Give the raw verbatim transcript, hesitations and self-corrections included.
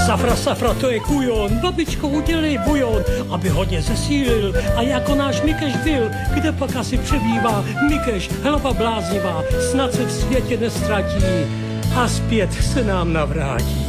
Safra, safra, to je kujon, babičko, udělej bujon, aby hodně zesílil. A jako náš Mikeš byl, kde pak asi přebývá Mikeš, hlava bláznivá, snad se v světě nestratí a zpět se nám navrátí.